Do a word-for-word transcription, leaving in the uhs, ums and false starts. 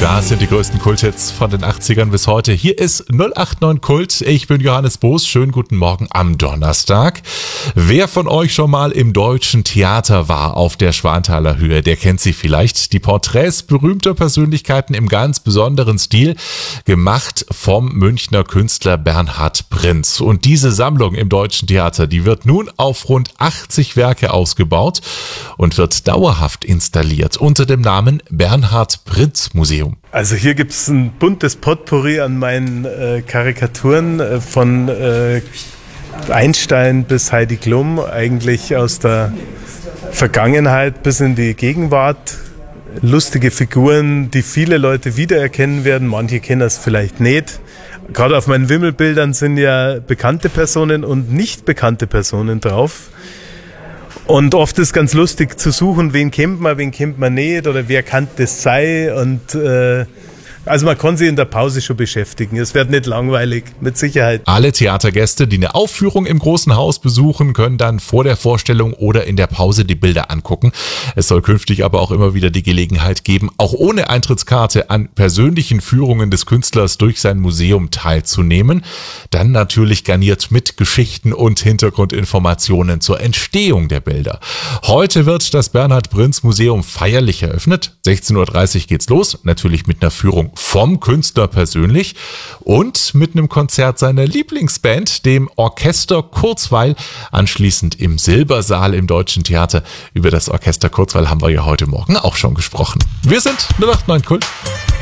Das sind die größten Kulthits von den achtzigern bis heute. Hier ist null acht neun Kult. Ich bin Johannes Boos. Schönen guten Morgen am Donnerstag. Wer von euch schon mal im Deutschen Theater war auf der Schwanthaler Höhe, der kennt sie vielleicht. Die Porträts berühmter Persönlichkeiten im ganz besonderen Stil, gemacht vom Münchner Künstler Bernhard Prinz. Und diese Sammlung im Deutschen Theater, die wird nun auf rund achtzig Werke ausgebaut und wird dauerhaft installiert unter dem Namen Bernhard Prinz Museum. Also hier gibt es ein buntes Potpourri an meinen äh, Karikaturen äh, von äh, Einstein bis Heidi Klum, eigentlich aus der Vergangenheit bis in die Gegenwart. Lustige Figuren, die viele Leute wiedererkennen werden, manche kennen es vielleicht nicht. Gerade auf meinen Wimmelbildern sind ja bekannte Personen und nicht bekannte Personen drauf. Und oft ist ganz lustig zu suchen, wen kennt man, wen kennt man nicht oder wer kann das sein. Und äh, also man kann sich in der Pause schon beschäftigen. Es wird nicht langweilig, mit Sicherheit. Alle Theatergäste, die eine Aufführung im Großen Haus besuchen, können dann vor der Vorstellung oder in der Pause die Bilder angucken. Es soll künftig aber auch immer wieder die Gelegenheit geben, auch ohne Eintrittskarte an persönlichen Führungen des Künstlers durch sein Museum teilzunehmen. Dann natürlich garniert mit Geschichten und Hintergrundinformationen zur Entstehung der Bilder. Heute wird das Bernhard Prinz Museum feierlich eröffnet. sechzehn Uhr dreißig geht's los, natürlich mit einer Führung vom Künstler persönlich und mit einem Konzert seiner Lieblingsband, dem Orchester Kurzweil, anschließend im Silbersaal im Deutschen Theater. Über das Orchester Kurzweil haben wir ja heute Morgen auch schon gesprochen. Wir sind null acht neun Kult.